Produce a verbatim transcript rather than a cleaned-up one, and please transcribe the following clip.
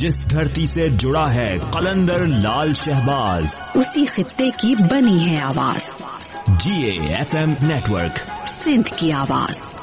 जिस धरती से जुड़ा है कलंदर लाल शहबाज, उसी खित्ते की बनी है आवाज। जी A F M network, Sindh की आवाज।